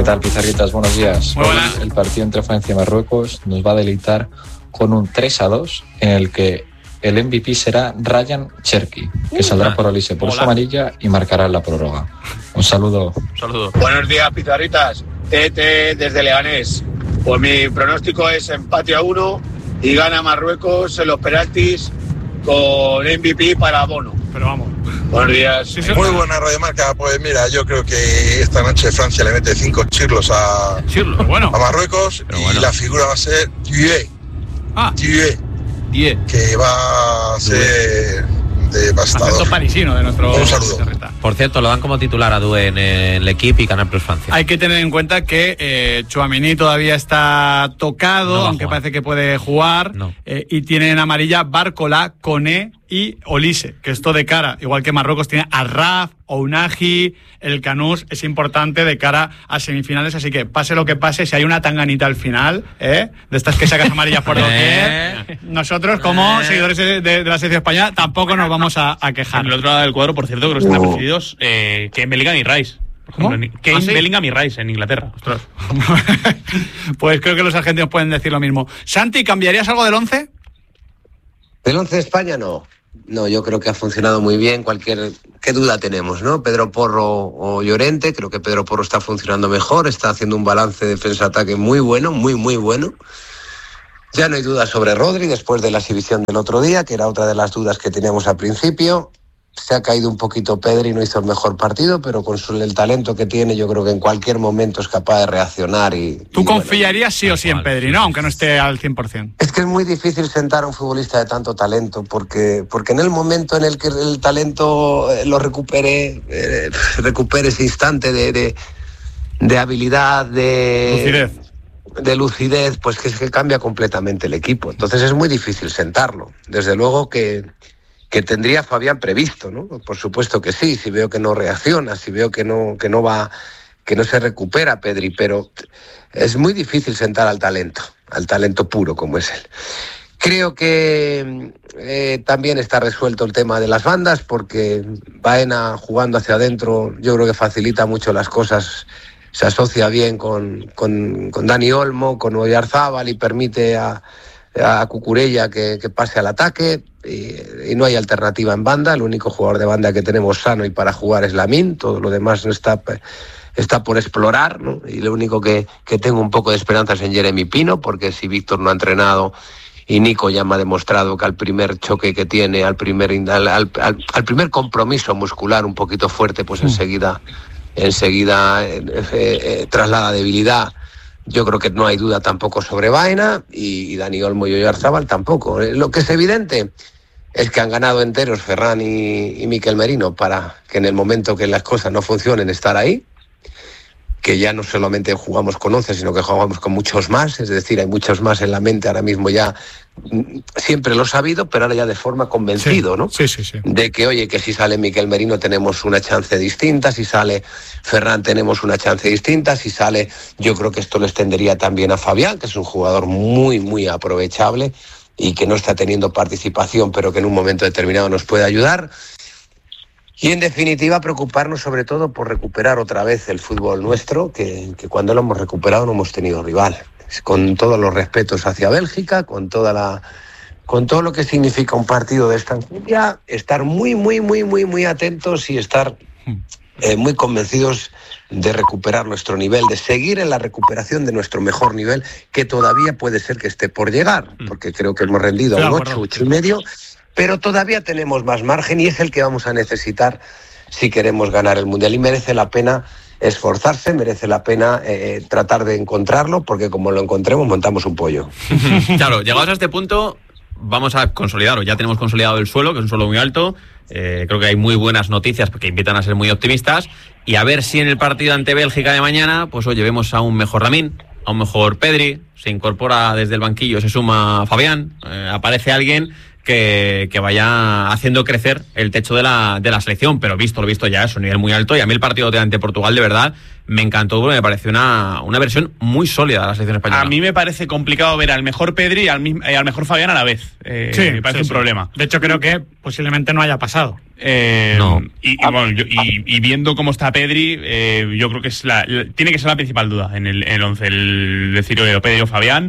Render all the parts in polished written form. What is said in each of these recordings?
tal, Pizarritas? Buenos días. Muy buenas. El partido entre Francia y Marruecos nos va a deleitar con un 3-2 en el que el MVP será Ryan Cherki, que saldrá por Olise por su amarilla y marcará la prórroga. Un saludo. Buenos días, Pizarritas. Tete desde Leganés. Pues mi pronóstico es empate a 1 y gana Marruecos en los penaltis con MVP para Bono. Pero vamos. Buenos días. Sí, sí. Muy buena Radio Marca. Pues mira, yo creo que esta noche Francia le mete 5 chirlos a Marruecos y la figura va a ser Thiué. Que va a ser devastador. Acento parisino de nuestro... Un saludo. Por cierto, lo dan como titular a Doué en el equipo y Canal Plus Francia. Hay que tener en cuenta que Tchouaméni todavía está tocado, aunque parece que puede jugar, y tiene en amarilla Barcola, Koné y Olise, que esto de cara, igual que Marruecos tiene a Raf, Ounahi, el Canús, es importante de cara a semifinales, así que pase lo que pase, si hay una tanganita al final, de estas que sacas amarillas por doquier, nosotros como seguidores de la selección española tampoco nos vamos a quejar. En el otro lado del cuadro, por cierto, que los están preferidos, Kane, Bellingham y Rice. ¿Cómo? Kane, Bellingham y Rice en Inglaterra. Ostras. Pues creo que los argentinos pueden decir lo mismo. Santi, ¿cambiarías algo del 11? Del 11 de España no, yo creo que ha funcionado muy bien. ¿Qué duda tenemos, no? Pedro Porro o Llorente, creo que Pedro Porro está funcionando mejor, está haciendo un balance de defensa-ataque muy bueno, muy bueno. Ya no hay duda sobre Rodri después de la exhibición del otro día, que era otra de las dudas que teníamos al principio. Se ha caído un poquito Pedri, no hizo el mejor partido, pero con el talento que tiene, yo creo que en cualquier momento es capaz de reaccionar. Tú confiarías sí o sí en Pedri, ¿no? Aunque no esté al 100%. Es que es muy difícil sentar a un futbolista de tanto talento, porque en el momento en el que el talento lo recupere ese instante de habilidad, de lucidez, pues que cambia completamente el equipo. Entonces es muy difícil sentarlo. Desde luego que tendría Fabián previsto, ¿no? Por supuesto que sí, si veo que no reacciona, si veo que no se recupera Pedri, pero es muy difícil sentar al talento puro como es él. Creo que también está resuelto el tema de las bandas, porque Baena jugando hacia adentro yo creo que facilita mucho las cosas, se asocia bien con Dani Olmo, con Oyarzábal y permite a Cucurella que pase al ataque, y no hay alternativa en banda. El único jugador de banda que tenemos sano y para jugar es Lamine, todo lo demás no está por explorar, ¿no? Y lo único que tengo un poco de esperanza es en Jeremy Pino, porque si Víctor no ha entrenado y Nico ya me ha demostrado que al primer choque que tiene, al primer compromiso muscular un poquito fuerte, pues enseguida traslada debilidad. Yo creo que no hay duda tampoco sobre Baena, y Dani Olmo y Oyarzábal tampoco. Lo que es evidente es que han ganado enteros Ferran y Mikel Merino para que en el momento que las cosas no funcionen estar ahí, que ya no solamente jugamos con 11, sino que jugamos con muchos más, es decir, hay muchos más en la mente ahora mismo ya, siempre lo he sabido, pero ahora ya de forma convencido, ¿no? Sí. De que, oye, que si sale Mikel Merino tenemos una chance distinta, si sale Ferran tenemos una chance distinta, si sale, yo creo que esto lo extendería también a Fabián, que es un jugador muy aprovechable y que no está teniendo participación, pero que en un momento determinado nos puede ayudar. Y en definitiva preocuparnos sobre todo por recuperar otra vez el fútbol nuestro, que cuando lo hemos recuperado no hemos tenido rival. Con todos los respetos hacia Bélgica, con todo lo que significa un partido de esta enjundia, estar muy atentos y estar muy convencidos de recuperar nuestro nivel, de seguir en la recuperación de nuestro mejor nivel, que todavía puede ser que esté por llegar, porque creo que hemos rendido a un 8,5, pero todavía tenemos más margen y es el que vamos a necesitar si queremos ganar el Mundial, y merece la pena esforzarse, merece la pena tratar de encontrarlo, porque como lo encontremos montamos un pollo. Claro, llegados a este punto vamos a consolidarlo, ya tenemos consolidado el suelo, que es un suelo muy alto, creo que hay muy buenas noticias que invitan a ser muy optimistas, y a ver si en el partido ante Bélgica de mañana, pues oye, vemos a un mejor Lamine, a un mejor Pedri, se incorpora desde el banquillo, se suma Fabián, aparece alguien que vaya haciendo crecer el techo de la selección, pero lo visto ya es un nivel muy alto, y a mí el partido ante Portugal de verdad me encantó, porque me pareció una versión muy sólida de la selección española. A mí me parece complicado ver al mejor Pedri y al mejor Fabián a la vez. Me parece un problema. De hecho creo que posiblemente no haya pasado. No. Y viendo cómo está Pedri, yo creo que tiene que ser la principal duda en el 11, el decir Pedri o Fabián.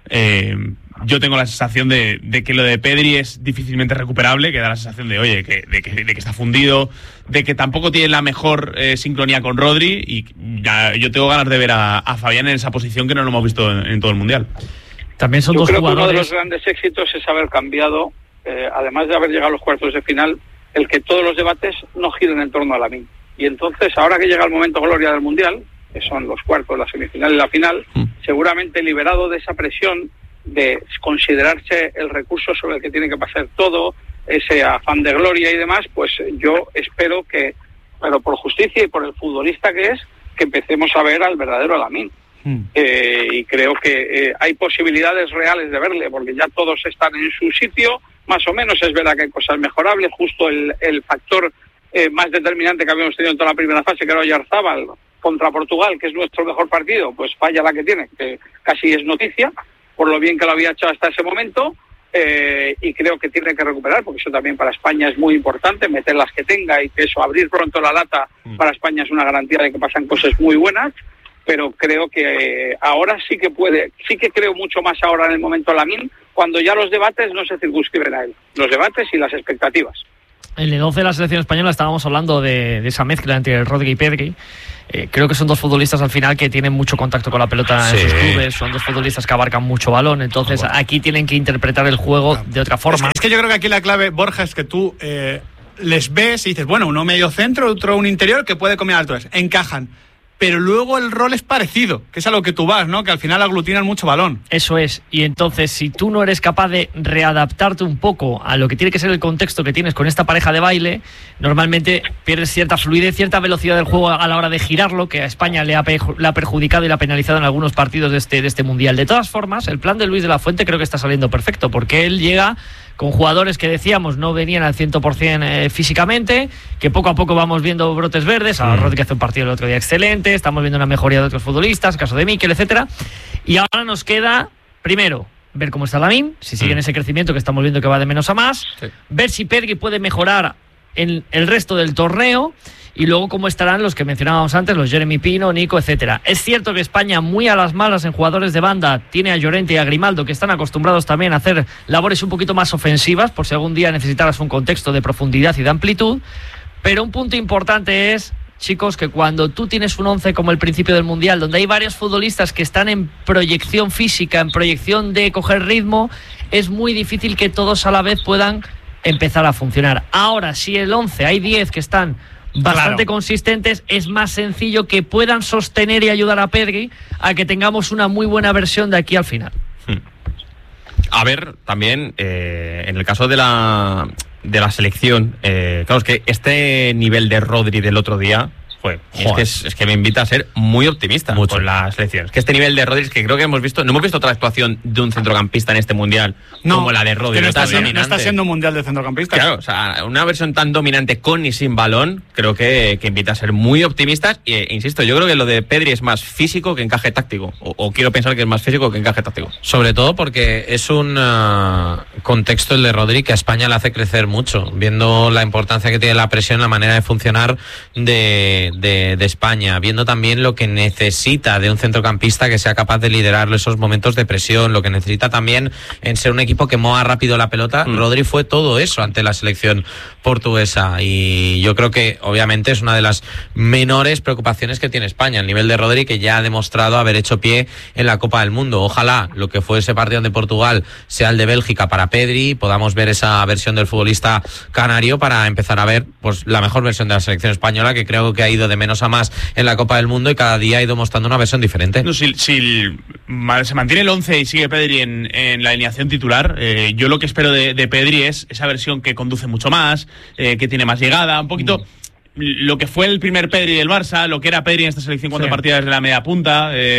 Yo tengo la sensación de que lo de Pedri es difícilmente recuperable, que da la sensación de que está fundido, de que tampoco tiene la mejor sincronía con Rodri, y ya yo tengo ganas de ver a Fabián en esa posición que no lo hemos visto en todo el Mundial. También son dos jugadores. Uno de los grandes éxitos es haber cambiado, además de haber llegado a los cuartos de final, el que todos los debates no giren en torno a Lamine. Y entonces, ahora que llega el momento gloria del Mundial, que son los cuartos, la semifinal y la final, seguramente liberado de esa presión de considerarse el recurso sobre el que tiene que pasar todo, ese afán de gloria y demás, pues yo espero que, pero por justicia y por el futbolista que es, que empecemos a ver al verdadero Lamine. Y creo que hay posibilidades reales de verle, porque ya todos están en su sitio, más o menos. Es verdad que hay cosas mejorables, justo el factor más determinante que habíamos tenido en toda la primera fase, que era Oyarzábal contra Portugal, que es nuestro mejor partido, pues falla la que tiene, que casi es noticia, por lo bien que lo había hecho hasta ese momento, y creo que tiene que recuperar, porque eso también para España es muy importante, meter las que tenga, y que eso, abrir pronto la lata para España es una garantía de que pasan cosas muy buenas. Pero creo que ahora sí que creo mucho más ahora en el momento Lamine, cuando ya los debates no se circunscriben a él, los debates y las expectativas. En el 11 de la selección española estábamos hablando de esa mezcla entre Rodri y Pedri. Creo que son dos futbolistas al final que tienen mucho contacto con la pelota en sus clubes, son dos futbolistas que abarcan mucho balón, entonces aquí tienen que interpretar el juego de otra forma. Es que yo creo que aquí la clave, Borja, es que tú les ves y dices, bueno, uno medio centro, otro un interior que puede comer alturas, encajan. Pero luego el rol es parecido, que es a lo que tú vas, ¿no? Que al final aglutinan mucho balón. Eso es, y entonces si tú no eres capaz de readaptarte un poco a lo que tiene que ser el contexto que tienes con esta pareja de baile, normalmente pierdes cierta fluidez, cierta velocidad del juego a la hora de girarlo, que a España le ha perjudicado y le ha penalizado en algunos partidos de este Mundial. De todas formas, el plan de Luis de la Fuente creo que está saliendo perfecto, porque él llega con jugadores que decíamos no venían al 100% físicamente, que poco a poco vamos viendo brotes verdes. A Rodri, que hace un partido el otro día excelente, estamos viendo una mejoría de otros futbolistas, el caso de Mikel, etcétera. Y ahora nos queda, primero, ver cómo está Lamine, si sigue en ese crecimiento que estamos viendo que va de menos a más, ver si Pedri puede mejorar en el resto del torneo, y luego cómo estarán los que mencionábamos antes, los Jeremy Pino, Nico, etcétera. Es cierto que España, muy a las malas en jugadores de banda, tiene a Llorente y a Grimaldo, que están acostumbrados también a hacer labores un poquito más ofensivas, por si algún día necesitaras un contexto de profundidad y de amplitud. Pero un punto importante es, chicos, que cuando tú tienes un 11 como el principio del Mundial, donde hay varios futbolistas que están en proyección física, en proyección de coger ritmo, es muy difícil que todos a la vez puedan empezar a funcionar. Ahora, si el 11 hay 10 que están bastante consistentes, es más sencillo que puedan sostener y ayudar a Pedri a que tengamos una muy buena versión de aquí al final. A ver, también en el caso de la selección, claro, es que este nivel de Rodri del otro día es que me invita a ser muy optimista con la selección. Es que este nivel de Rodri, es que creo que no hemos visto otra actuación de un centrocampista en este Mundial como la de Rodri. No está siendo un Mundial de centrocampistas. Claro, o sea, una versión tan dominante con y sin balón, creo que invita a ser muy optimistas. E insisto, yo creo que lo de Pedri es más físico que encaje táctico. O quiero pensar que es más físico que encaje táctico. Sobre todo porque es un contexto el de Rodri que a España le hace crecer mucho, viendo la importancia que tiene la presión, la manera de funcionar de España, viendo también lo que necesita de un centrocampista que sea capaz de liderar esos momentos de presión, lo que necesita también en ser un equipo que mueva rápido la pelota. Rodri fue todo eso ante la selección portuguesa, y yo creo que obviamente es una de las menores preocupaciones que tiene España, el nivel de Rodri, que ya ha demostrado haber hecho pie en la Copa del Mundo. Ojalá lo que fue ese partido de Portugal sea el de Bélgica para Pedri, y podamos ver esa versión del futbolista canario para empezar a ver pues la mejor versión de la selección española, que creo que ha ido de menos a más en la Copa del Mundo y cada día ha ido mostrando una versión diferente. No, si se mantiene el 11 y sigue Pedri en la alineación titular, yo lo que espero de Pedri es esa versión que conduce mucho más, que tiene más llegada, un poquito lo que fue el primer Pedri del Barça, lo que era Pedri en esta selección cuando partía desde la media punta.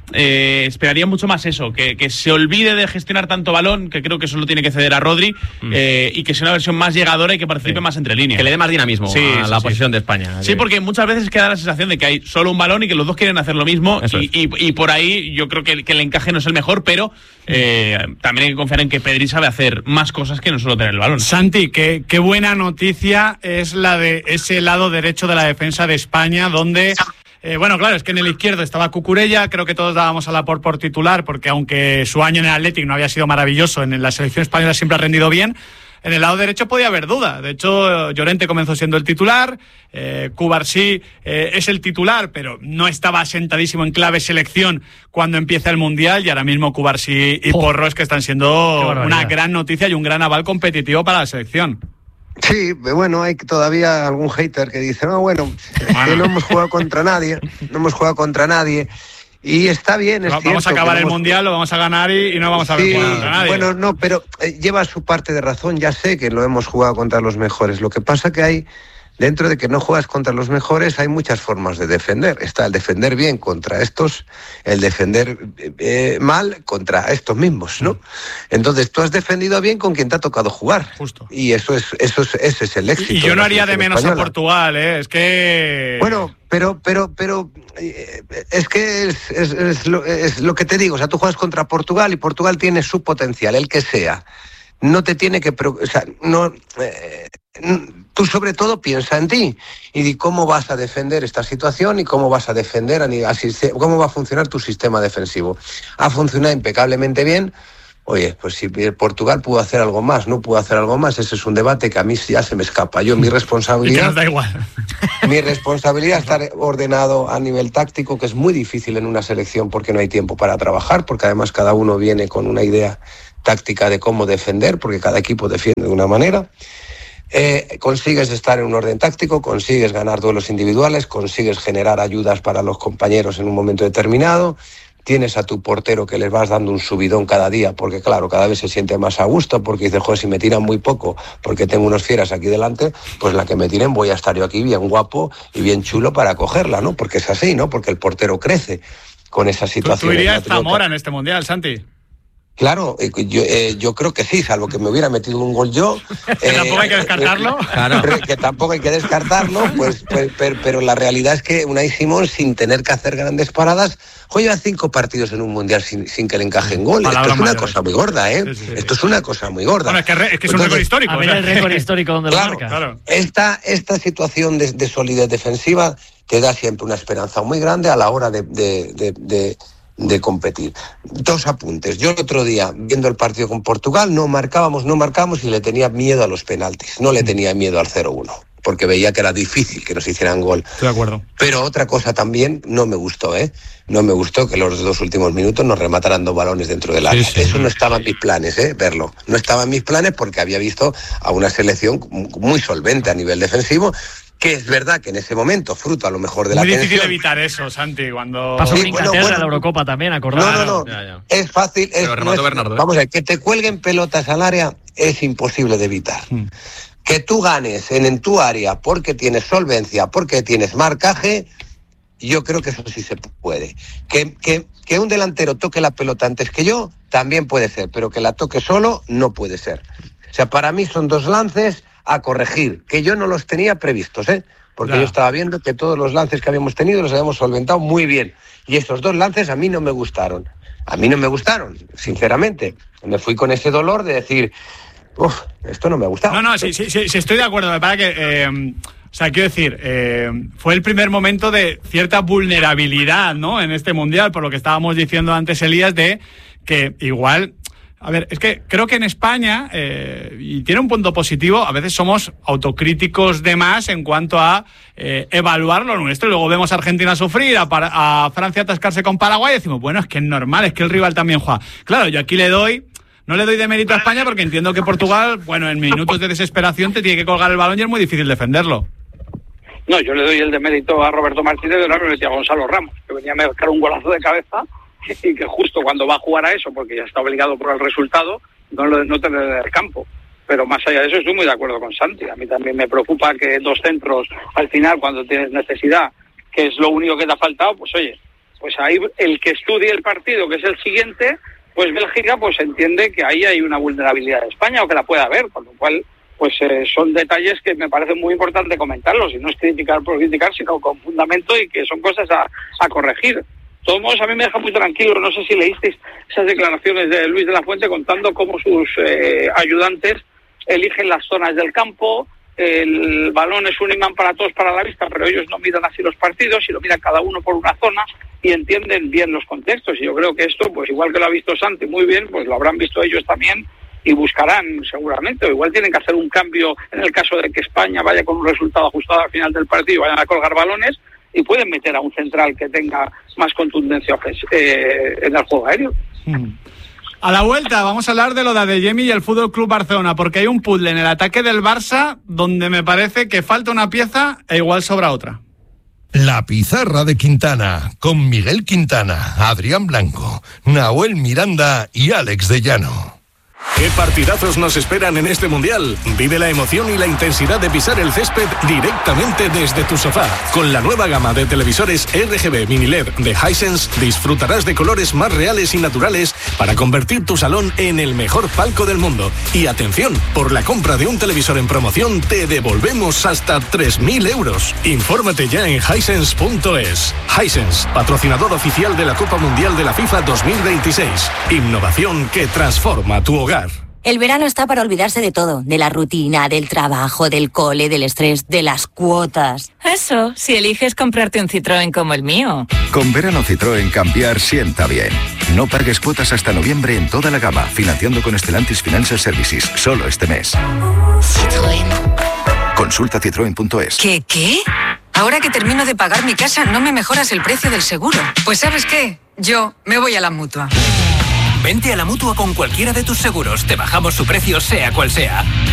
esperaría mucho más eso, que se olvide de gestionar tanto balón, que creo que eso lo tiene que ceder a Rodri, y que sea una versión más llegadora y que participe más entre líneas. Que le dé más dinamismo a la posición de España. Sí, porque muchas veces queda la sensación de que hay solo un balón y que los dos quieren hacer lo mismo, y por ahí yo creo que el encaje no es el mejor, pero también hay que confiar en que Pedri sabe hacer más cosas que no solo tener el balón. Santi, qué buena noticia es la de ese lado derecho de la defensa de España, donde... bueno, claro, es que en el izquierdo estaba Cucurella, creo que todos dábamos a Laporte por titular, porque aunque su año en el Athletic no había sido maravilloso, en la selección española siempre ha rendido bien. En el lado derecho podía haber duda. De hecho, Llorente comenzó siendo el titular, Cubarsí es el titular, pero no estaba asentadísimo en clave selección cuando empieza el Mundial, y ahora mismo Cubarsí y Porro es que están siendo una gran noticia y un gran aval competitivo para la selección. Sí, bueno, hay todavía algún hater que dice, no, bueno, que no hemos jugado contra nadie, y está bien, es cierto. Vamos a acabar el Mundial, lo vamos a ganar y no vamos a ver jugar contra nadie. Bueno, no, pero lleva su parte de razón, ya sé que lo hemos jugado contra los mejores, lo que pasa que hay... Dentro de que no juegas contra los mejores hay muchas formas de defender. Está el defender bien contra estos, el defender mal contra estos mismos, ¿no? Entonces tú has defendido bien con quien te ha tocado jugar. Justo. Y ese es el éxito. Y yo no haría de menos española. A Portugal, es que... Bueno, pero es que es lo que te digo. O sea, tú juegas contra Portugal y Portugal tiene su potencial, el que sea. No te tiene que... O sea, no... tú sobre todo piensa en ti y di cómo vas a defender esta situación y cómo vas a defender, cómo va a funcionar tu sistema defensivo. Ha funcionado impecablemente bien. Oye, pues si Portugal pudo hacer algo más, no pudo hacer algo más, ese es un debate que a mí ya se me escapa. Yo, mi responsabilidad... Y que nos da igual. Mi responsabilidad es estar ordenado a nivel táctico, que es muy difícil en una selección porque no hay tiempo para trabajar, porque además cada uno viene con una idea táctica de cómo defender, porque cada equipo defiende de una manera. Consigues estar en un orden táctico, consigues ganar duelos individuales, consigues generar ayudas para los compañeros en un momento determinado, tienes a tu portero que les vas dando un subidón cada día, porque claro, cada vez se siente más a gusto, porque dice, joder, si me tiran muy poco, porque tengo unos fieras aquí delante, pues la que me tiren voy a estar yo aquí bien guapo y bien chulo para cogerla, ¿no? Porque es así, ¿no? Porque el portero crece con esa situación. ¿Tú irías Zamora en este Mundial, Santi? Claro, yo creo que sí, salvo que me hubiera metido un gol yo. ¿Tampoco hay que descartarlo? Que tampoco hay que descartarlo, pero la realidad es que Unai Simón, sin tener que hacer grandes paradas, juega 5 partidos en un Mundial sin que le encajen gol. Esto es una cosa muy gorda, ¿eh? Sí. Esto es una cosa muy gorda. Bueno, es que es un récord histórico. A ver el récord histórico donde lo marca. Claro. Esta situación de solidez defensiva te da siempre una esperanza muy grande a la hora de competir. 2 apuntes. Yo el otro día, viendo el partido con Portugal, no marcábamos y le tenía miedo a los penaltis. No le tenía miedo al 0-1, porque veía que era difícil que nos hicieran gol. Estoy de acuerdo. Pero otra cosa también no me gustó, No me gustó que los 2 últimos minutos nos remataran 2 balones dentro del área. Sí. Eso no estaba en mis planes, verlo. No estaba en mis planes porque había visto a una selección muy solvente a nivel defensivo, que es verdad que en ese momento, fruto a lo mejor de la tensión... Muy difícil evitar eso, Santi, cuando... Pasó con Inglaterra en la Eurocopa también, acordado. No. Ya. Es fácil. Vamos a ver, que te cuelguen pelotas al área es imposible de evitar. Que tú ganes en tu área porque tienes solvencia, porque tienes marcaje, yo creo que eso sí se puede. Que un delantero toque la pelota antes que yo, también puede ser, pero que la toque solo, no puede ser. O sea, para mí son 2 lances a corregir, que yo no los tenía previstos, porque yo estaba viendo que todos los lances que habíamos tenido los habíamos solventado muy bien, y estos 2 lances a mí no me gustaron, sinceramente. Me fui con ese dolor de decir, esto no me ha gustado. No, sí, estoy de acuerdo, me parece que... O sea, quiero decir, fue el primer momento de cierta vulnerabilidad, ¿no? En este Mundial, por lo que estábamos diciendo antes, Elías, de que igual... A ver, es que creo que en España, y tiene un punto positivo, a veces somos autocríticos de más en cuanto a evaluar lo nuestro. Y luego vemos a Argentina sufrir, a Francia atascarse con Paraguay y decimos, bueno, es que es normal, es que el rival también juega. Claro, yo aquí no le doy de mérito a España porque entiendo que Portugal, bueno, en minutos de desesperación te tiene que colgar el balón y es muy difícil defenderlo. No, yo le doy el de mérito a Roberto Martínez de Largo y a Gonzalo Ramos, que venía a marcar un golazo de cabeza y que justo cuando va a jugar a eso, porque ya está obligado por el resultado, no te le da el campo. Pero más allá de eso estoy muy de acuerdo con Santi. A mí también me preocupa que 2 centros al final, cuando tienes necesidad, que es lo único que te ha faltado, pues oye, pues ahí el que estudie el partido, que es el siguiente, pues Bélgica pues entiende que ahí hay una vulnerabilidad de España o que la puede haber, con lo cual pues son detalles que me parece muy importante comentarlos, y no es criticar por criticar, sino con fundamento, y que son cosas a corregir. De todos modos, a mí me deja muy tranquilo, no sé si leísteis esas declaraciones de Luis de la Fuente contando cómo sus ayudantes eligen las zonas del campo. El balón es un imán para todos, para la vista, pero ellos no miran así los partidos, y lo miran cada uno por una zona y entienden bien los contextos. Y yo creo que esto, pues igual que lo ha visto Santi muy bien, pues lo habrán visto ellos también y buscarán seguramente, o igual tienen que hacer un cambio en el caso de que España vaya con un resultado ajustado al final del partido, vayan a colgar balones, y pueden meter a un central que tenga más contundencia en el juego aéreo. A la vuelta vamos a hablar de lo de Adeyemi y el Fútbol Club Barcelona, porque hay un puzzle en el ataque del Barça donde me parece que falta una pieza e igual sobra otra. La pizarra de Quintana, con Miguel Quintana, Adrián Blanco, Nahuel Miranda y Alex de Llano. ¿Qué partidazos nos esperan en este Mundial? Vive la emoción y la intensidad de pisar el césped directamente desde tu sofá. Con la nueva gama de televisores RGB Mini LED de Hisense disfrutarás de colores más reales y naturales para convertir tu salón en el mejor palco del mundo. Y atención, por la compra de un televisor en promoción te devolvemos hasta 3.000 euros. Infórmate ya en Hisense.es. Hisense, patrocinador oficial de la Copa Mundial de la FIFA 2026. Innovación que transforma tu hogar. El verano está para olvidarse de todo, de la rutina, del trabajo, del cole, del estrés, de las cuotas. Eso, si eliges comprarte un Citroën como el mío. Con verano Citroën cambiar sienta bien. No pagues cuotas hasta noviembre en toda la gama, financiando con Stellantis Financial Services, solo este mes. Citroën. Consulta citroen.es. ¿Qué? Ahora que termino de pagar mi casa, ¿no me mejoras el precio del seguro? Pues ¿sabes qué? Yo me voy a la Mutua. Vente a la Mutua con cualquiera de tus seguros. Te bajamos su precio sea cual sea.